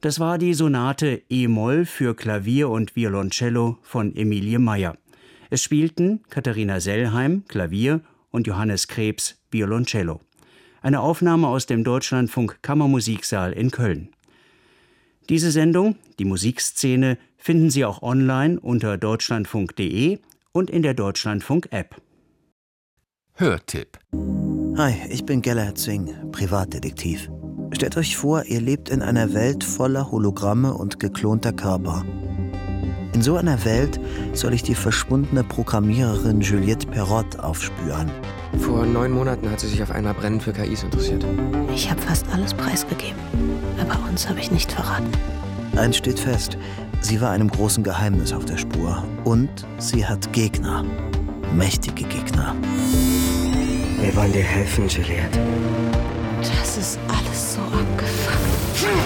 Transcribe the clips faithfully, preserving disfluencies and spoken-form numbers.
Das war die Sonate E-Moll für Klavier und Violoncello von Emilie Meyer. Es spielten Katharina Sellheim, Klavier, und Johannes Krebs, Violoncello. Eine Aufnahme aus dem Deutschlandfunk Kammermusiksaal in Köln. Diese Sendung, die Musikszene, finden Sie auch online unter deutschlandfunk punkt de und in der Deutschlandfunk-App. Hörtipp. Hi, ich bin Gellert Singh, Privatdetektiv. Stellt euch vor, ihr lebt in einer Welt voller Hologramme und geklonter Körper. In so einer Welt soll ich die verschwundene Programmiererin Juliette Perrott aufspüren. Vor neun Monaten hat sie sich auf einmal brennend für K Is interessiert. Ich habe fast alles preisgegeben, aber uns habe ich nicht verraten. Eins steht fest, sie war einem großen Geheimnis auf der Spur. Und sie hat Gegner. Mächtige Gegner. Wir wollen dir helfen, Juliette. Das ist alles so abgefuckt.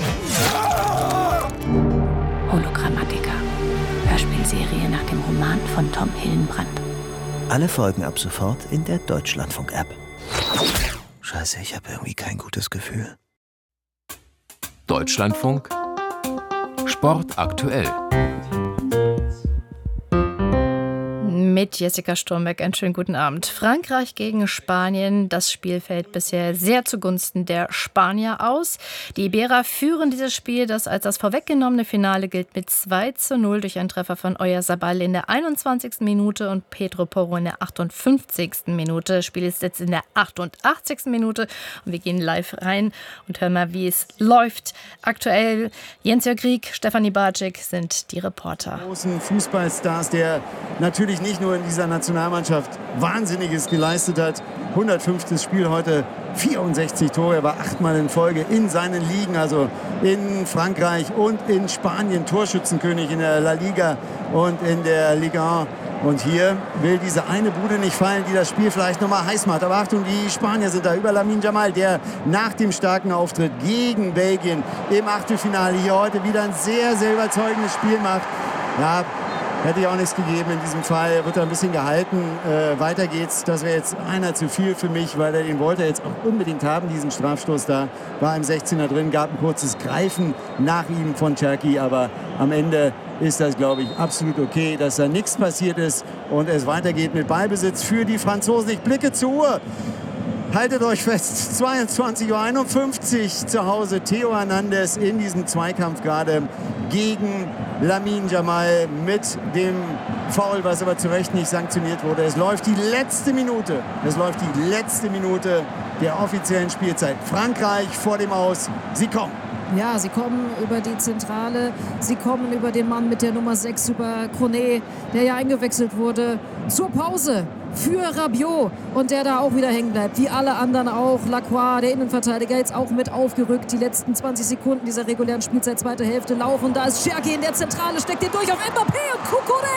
Hologrammatica. Hörspielserie nach dem Roman von Tom Hillenbrand. Alle Folgen ab sofort in der Deutschlandfunk-App. Scheiße, ich habe irgendwie kein gutes Gefühl. Deutschlandfunk Sport aktuell. Mit Jessica Sturmbeck einen schönen guten Abend. Frankreich gegen Spanien. Das Spiel fällt bisher sehr zugunsten der Spanier aus. Die Iberer führen dieses Spiel, das als das vorweggenommene Finale gilt, mit zwei zu null durch einen Treffer von Oyarzabal in der einundzwanzigsten Minute und Pedro Porro in der achtundfünfzigsten Minute. Das Spiel ist jetzt in der achtundachtzigsten Minute und wir gehen live rein und hören mal, wie es läuft. Aktuell Jens-Jörg Rieck, Stefanie Bartschik sind die Reporter. Großen Fußballstars, der natürlich nicht nur in dieser Nationalmannschaft Wahnsinniges geleistet hat. hundertfünftes Spiel heute, vierundsechzig Tore. Er war achtmal in Folge in seinen Ligen, also in Frankreich und in Spanien Torschützenkönig in der La Liga und in der Liga eins. Und hier will diese eine Bude nicht fallen, die das Spiel vielleicht nochmal heiß macht. Aber Achtung, die Spanier sind da über Lamine Yamal, der nach dem starken Auftritt gegen Belgien im Achtelfinale hier heute wieder ein sehr, sehr überzeugendes Spiel macht. Ja, hätte ich auch nichts gegeben in diesem Fall. Wird er ein bisschen gehalten. Äh, weiter geht's. Das wäre jetzt einer zu viel für mich, weil er den wollte er jetzt auch unbedingt haben, diesen Strafstoß da. War im sechzehner drin, gab ein kurzes Greifen nach ihm von Cherki. Aber am Ende ist das, glaube ich, absolut okay, dass da nichts passiert ist und es weitergeht mit Ballbesitz für die Franzosen. Ich blicke zur Uhr. Haltet euch fest, zweiundzwanzig Uhr einundfünfzig zu Hause. Theo Hernandez in diesem Zweikampf gerade gegen Lamine Yamal mit dem Foul, was aber zu Recht nicht sanktioniert wurde. Es läuft die letzte Minute. Es läuft die letzte Minute der offiziellen Spielzeit. Frankreich vor dem Aus. Sie kommen. Ja, sie kommen über die Zentrale, sie kommen über den Mann mit der Nummer sechs, über Cornet, der ja eingewechselt wurde, zur Pause für Rabiot und der da auch wieder hängen bleibt, wie alle anderen auch. Lacroix, der Innenverteidiger, jetzt auch mit aufgerückt. Die letzten zwanzig Sekunden dieser regulären Spielzeit, zweite Hälfte laufen. Da ist Cherki in der Zentrale, steckt den durch auf Mbappé und Kukurea.